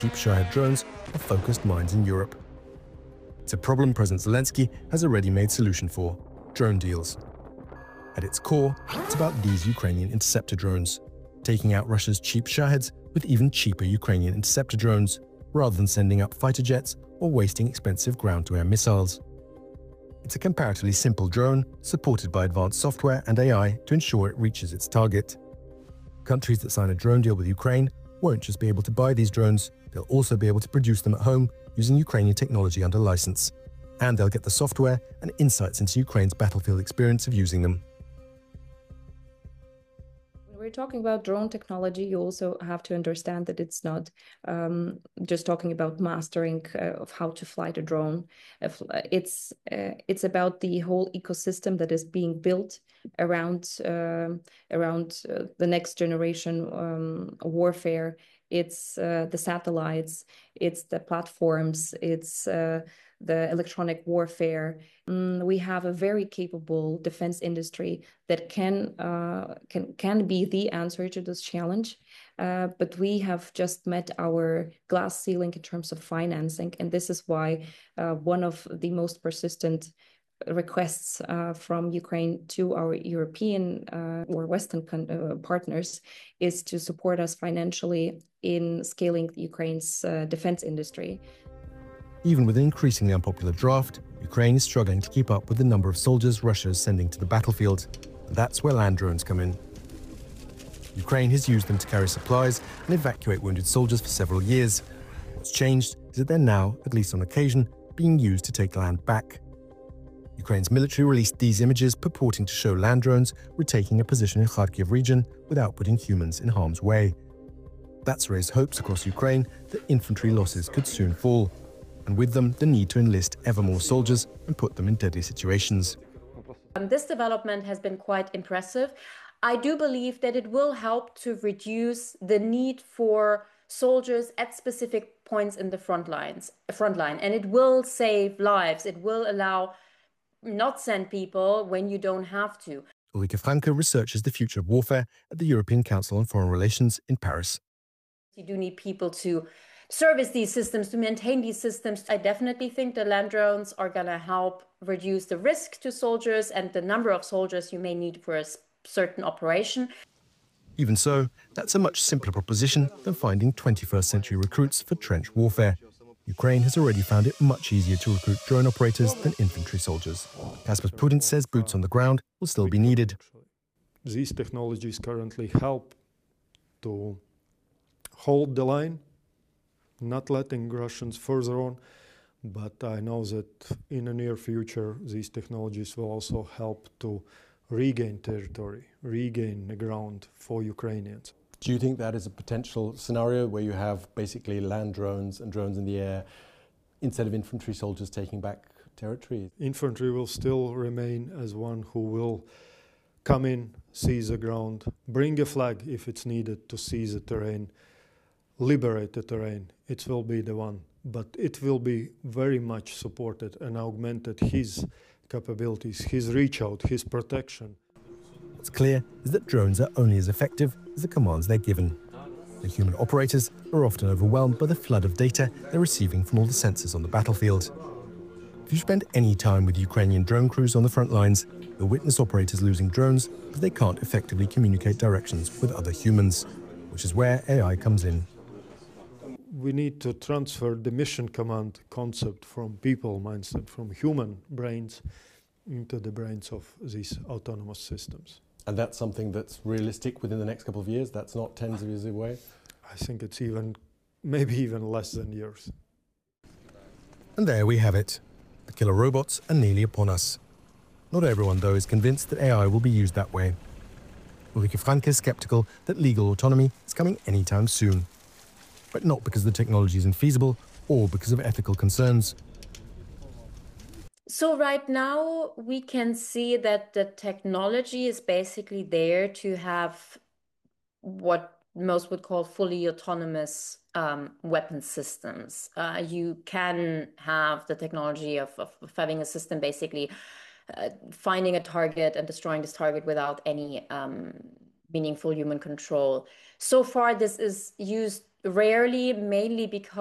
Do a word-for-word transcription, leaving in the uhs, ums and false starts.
cheap Shahed drones are focused mines in Europe. It's a problem President Zelensky has a ready-made solution for: drone deals. At its core, it's about these Ukrainian interceptor drones, taking out Russia's cheap Shaheds with even cheaper Ukrainian interceptor drones, rather than sending up fighter jets or wasting expensive ground-to-air missiles. It's a comparatively simple drone, supported by advanced software and A I to ensure it reaches its target. Countries that sign a drone deal with Ukraine won't just be able to buy these drones, they'll also be able to produce them at home using Ukrainian technology under license. And they'll get the software and insights into Ukraine's battlefield experience of using them. We're talking about drone technology, you also have to understand that it's not um, just talking about mastering uh, of how to fly the drone. It's uh, it's about the whole ecosystem that is being built around uh, around uh, the next generation um, warfare. It's uh, the satellites, it's the platforms, it's uh, the electronic warfare. Mm, we have a very capable defense industry that can uh, can can be the answer to this challenge. Uh, but we have just met our glass ceiling in terms of financing, and this is why uh, one of the most persistent requests uh, from Ukraine to our European uh, or Western uh, partners is to support us financially in scaling Ukraine's uh, defense industry. Even with an increasingly unpopular draft, Ukraine is struggling to keep up with the number of soldiers Russia is sending to the battlefield. And that's where land drones come in. Ukraine has used them to carry supplies and evacuate wounded soldiers for several years. What's changed is that they're now, at least on occasion, being used to take land back. Ukraine's military released these images purporting to show land drones retaking a position in Kharkiv region without putting humans in harm's way. That's raised hopes across Ukraine that infantry losses could soon fall, and with them the need to enlist ever more soldiers and put them in deadly situations. Um, this development has been quite impressive. I do believe that it will help to reduce the need for soldiers at specific points in the front lines, front line, and it will save lives. It will allow not send people when you don't have to. Ulrike Franke researches the future of warfare at the European Council on Foreign Relations in Paris. You do need people to service these systems, to maintain these systems. I definitely think the land drones are going to help reduce the risk to soldiers and the number of soldiers you may need for a certain operation. Even so, that's a much simpler proposition than finding twenty-first century recruits for trench warfare. Ukraine has already found it much easier to recruit drone operators than infantry soldiers. Kaspar Pudin says boots on the ground will still be needed. These technologies currently help to hold the line, not letting Russians further on, but I know that in the near future these technologies will also help to regain territory, regain the ground for Ukrainians. Do you think that is a potential scenario where you have basically land drones and drones in the air instead of infantry soldiers taking back territory? Infantry will still remain as one who will come in, seize the ground, bring a flag if it's needed to seize the terrain, liberate the terrain. It will be the one, but it will be very much supported and augmented his capabilities, his reach out, his protection. What's clear is that drones are only as effective as the commands they're given. The human operators are often overwhelmed by the flood of data they're receiving from all the sensors on the battlefield. If you spend any time with Ukrainian drone crews on the front lines, you'll witness operators losing drones because they can't effectively communicate directions with other humans, which is where A I comes in. We need to transfer the mission command concept from people mindset, from human brains, into the brains of these autonomous systems. And that's something that's realistic within the next couple of years? That's not tens of years away? I think it's even, maybe even less than years. And there we have it. The killer robots are nearly upon us. Not everyone, though, is convinced that A I will be used that way. Ulrike Franke is sceptical that legal autonomy is coming anytime soon. But not because the technology is infeasible or because of ethical concerns. So right now we can see that the technology is basically there to have what most would call fully autonomous um, weapon systems. Uh, you can have the technology of, of, of having a system basically uh, finding a target and destroying this target without any um, meaningful human control. So far, this is used rarely, mainly because